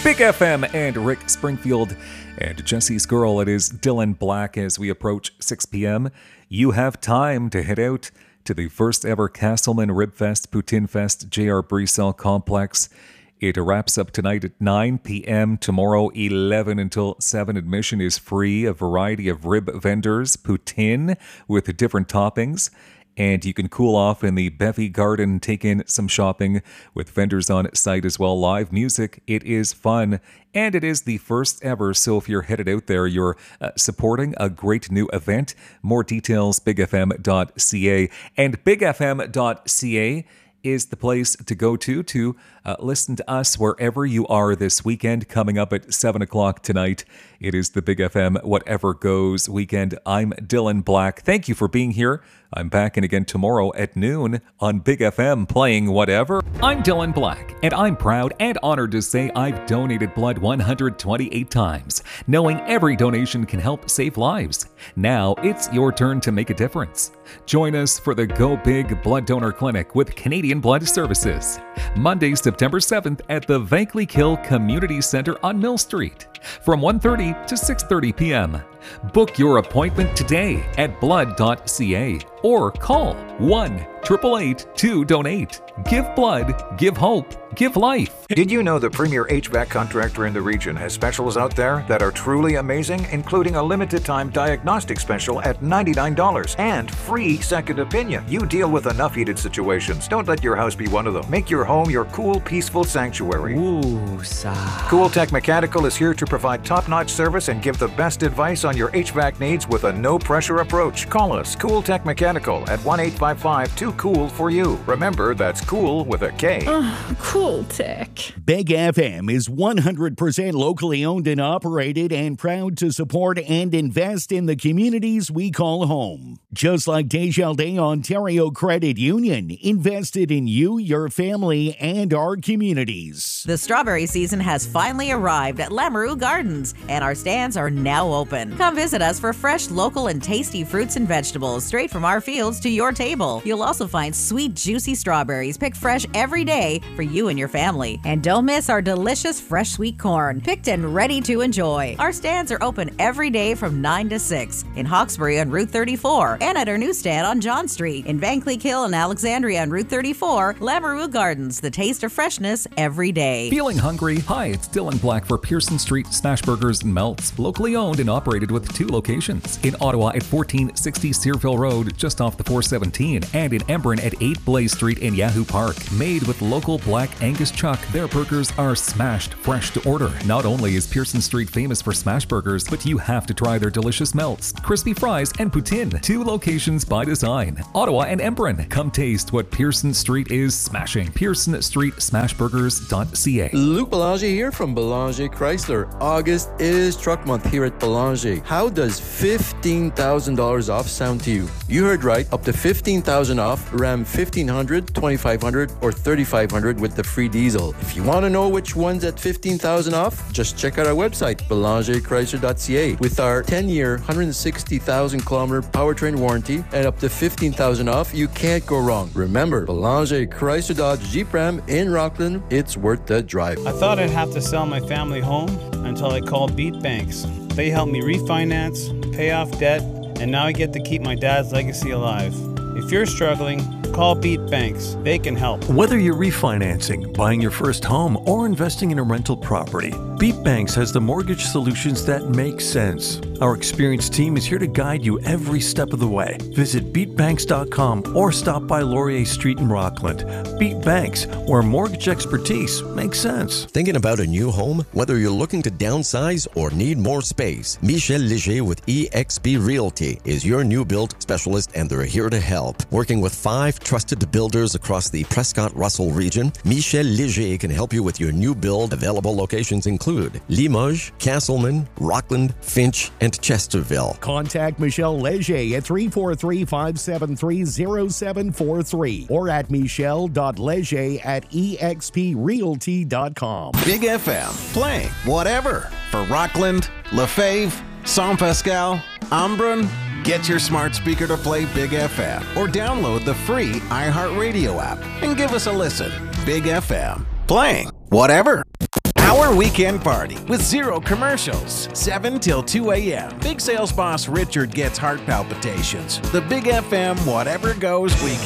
Big FM and Rick Springfield and Jesse's Girl. It is Dylan Black as we approach 6 p.m. You have time to head out to the first ever Castleman Ribfest Poutine Fest J.R. Brisell Complex. It wraps up tonight at 9 p.m. Tomorrow, 11 until 7. Admission is free. A variety of rib vendors, poutine with different toppings. And you can cool off in the Bevy Garden, take in some shopping with vendors on site as well. Live music, it is fun, and it is the first ever. So if you're headed out there, you're supporting a great new event. More details, bigfm.ca. And bigfm.ca is the place to go to listen to us wherever you are this weekend. Coming up at 7 o'clock tonight, it is the Big FM Whatever Goes weekend. I'm Dylan Black. Thank you for being here. I'm back in again tomorrow at noon on Big FM playing whatever. I'm Dylan Black, and I'm proud and honored to say I've donated blood 128 times, knowing every donation can help save lives. Now it's your turn to make a difference. Join us for the Go Big Blood Donor Clinic with Canadian Blood Services, Monday, September 7th at the Vankleek Community Center on Mill Street from 1:30 to 6:30 p.m. Book your appointment today at blood.ca or call 1-888-2-DONATE. Give blood, give hope, give life. Did you know the premier HVAC contractor in the region has specials out there that are truly amazing, including a limited time diagnostic special at $99 and free second opinion? You deal with enough heated situations. Don't let your house be one of them. Make your home your cool, peaceful sanctuary. Cool Tech Mechanical is here to provide top-notch service and give the best advice on your HVAC needs with a no-pressure approach. Call us, Cool Tech Mechanical, at 1-855-2-COOL for you. Remember, that's cool with a K. Cool Tech. Big FM is 100% locally owned and operated and proud to support and invest in the communities we call home. Just like Desjardins Ontario Credit Union, invested in you, your family, and our communities. The strawberry season has finally arrived at Lamoureux Gardens, and our stands are now open. Come visit us for fresh, local, and tasty fruits and vegetables straight from our fields to your table. You'll also find sweet, juicy strawberries picked fresh every day for you and your family. And don't miss our delicious fresh sweet corn, picked and ready to enjoy. Our stands are open every day from 9 to 6 in Hawkesbury on Route 34 and at our new stand on John Street. In Vankleek Hill and Alexandria on Route 34, Lamoureux Gardens, the taste of freshness every day. Feeling hungry? Hi, it's Dylan Black for Pearson Street Smashburgers and Melts, locally owned and operated with 2 locations. In Ottawa at 1460 Searville Road, just off the 417, and in Embrun at 8 Blaze Street in Yahoo Park. Made with local black Angus chuck, their burgers are smashed fresh to order. Not only is Pearson Street famous for smash burgers, but you have to try their delicious melts, crispy fries, and poutine. 2 locations by design, Ottawa and Embrun. Come taste what Pearson Street is smashing. Pearson Street Smashburgers.ca. Luc Belanger here from Belanger Chrysler. August is truck month here at Belanger. How does $15,000 off sound to you? You heard right, up to $15,000 off Ram 1500, 2500, or 3500 with the free diesel. If you want to know which one's at $15,000 off, just check out our website, BelangerChrysler.ca. With our 10-year, 160,000-kilometer powertrain warranty and up to $15,000 off, you can't go wrong. Remember, Belanger Chrysler Dodge Jeep Ram in Rockland, it's worth the drive. I thought I'd have to sell my family home until I called Beat Banks. They helped me refinance, pay off debt, and now I get to keep my dad's legacy alive. If you're struggling, call Beat Banks. They can help. Whether you're refinancing, buying your first home, or investing in a rental property, Beat Banks has the mortgage solutions that make sense. Our experienced team is here to guide you every step of the way. Visit beatbanks.com or stop by Laurier Street in Rockland. Beat Banks, where mortgage expertise makes sense. Thinking about a new home? Whether you're looking to downsize or need more space, Michel Léger with eXp Realty is your new build specialist, and they're here to help. Working with 5 trusted builders across the Prescott-Russell region, Michel Léger can help you with your new build. Available locations include Limoges, Castleman, Rockland, Finch, and Chesterville. Contact Michel Léger at 343-573-0743 or at michel.leger@exprealty.com. Big FM, playing whatever for Rockland, Lefebvre, Saint Pascal, Embrun. Get your smart speaker to play Big FM or download the free iHeartRadio app and give us a listen. Big FM, playing whatever. Our weekend party with zero commercials. 7 till 2 a.m. Big sales boss Richard gets heart palpitations. The Big FM Whatever Goes weekend.